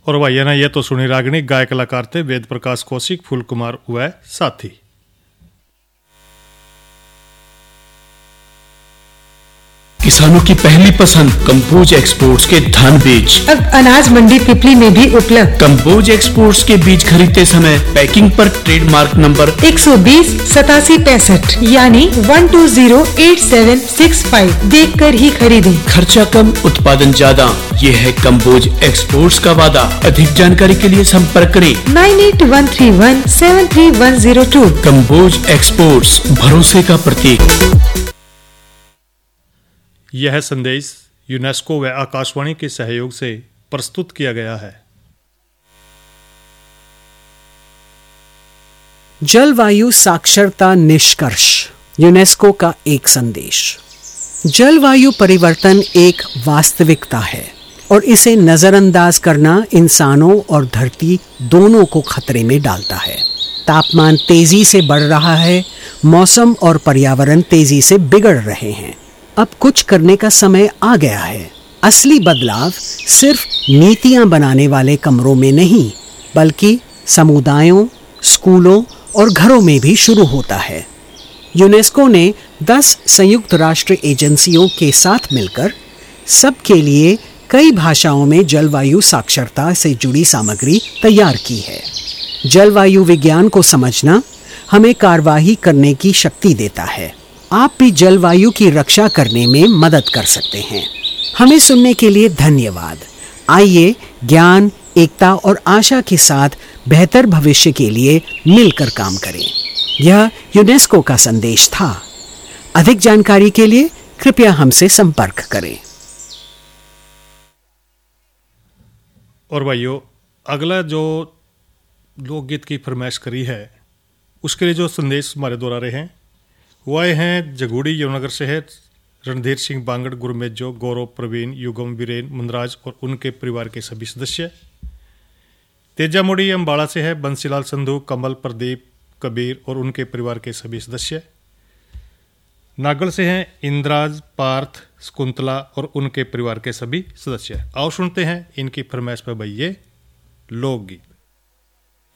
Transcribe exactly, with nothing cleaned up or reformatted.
और भैया ने ये तो सुनी रागनी, गाय कलाकार थे वेद प्रकाश कौशिक, फूल कुमार व साथी। किसानों की पहली पसंद कंबोज एक्सपोर्ट्स के धान बीज अब अनाज मंडी पिपली में भी उपलब्ध। कंबोज एक्सपोर्ट्स के बीज खरीदते समय पैकिंग पर ट्रेडमार्क नंबर एक सौ बीस सतासी पैंसठ यानी one two zero eight seven six five देख कर ही खरीदें। खर्चा कम, उत्पादन ज्यादा, ये है कंबोज एक्सपोर्ट्स का वादा। अधिक जानकारी के लिए संपर्क करें nine eight one three one seven three one zero to. Kamboj exports, भरोसे का प्रतीक। यह संदेश यूनेस्को व आकाशवाणी के सहयोग से प्रस्तुत किया गया है। जलवायु साक्षरता निष्कर्ष, यूनेस्को का एक संदेश। जलवायु परिवर्तन एक वास्तविकता है और इसे नजरअंदाज करना इंसानों और धरती दोनों को खतरे में डालता है। तापमान तेजी से बढ़ रहा है, मौसम और पर्यावरण तेजी से बिगड़ रहे हैं। अब कुछ करने का समय आ गया है। असली बदलाव सिर्फ नीतियां बनाने वाले कमरों में नहीं, बल्कि समुदायों, स्कूलों और घरों में भी शुरू होता है। यूनेस्को ने दस संयुक्त राष्ट्र एजेंसियों के साथ मिलकर सबके लिए कई भाषाओं में जलवायु साक्षरता से जुड़ी सामग्री तैयार की है। जलवायु विज्ञान को समझना हमें कार्यवाही करने की शक्ति देता है। आप भी जलवायु की रक्षा करने में मदद कर सकते हैं। हमें सुनने के लिए धन्यवाद। आइए ज्ञान, एकता और आशा के साथ बेहतर भविष्य के लिए मिलकर काम करें। यह यूनेस्को का संदेश था। अधिक जानकारी के लिए कृपया हमसे संपर्क करें। और भाइयों, अगला जो लोकगीत की फरमाइश करी है उसके लिए जो संदेश हमारे द्वारा रहे हैं वह हैं जगूड़ी यमुनानगर से है रणधीर सिंह बांगड़, गुरमेजो, गौरव, प्रवीण, युगम, वीरेन, मुंदराज और उनके परिवार के सभी सदस्य। तेजामुड़ी अम्बाड़ा से है बंसीलाल संधू, कमल, प्रदीप, कबीर और उनके परिवार के सभी सदस्य। नागल से हैं इंद्राज, पार्थ, शकुंतला और उनके परिवार के सभी सदस्य। आओ सुनते हैं इनकी फरमाइश पर भैये लोकगीत।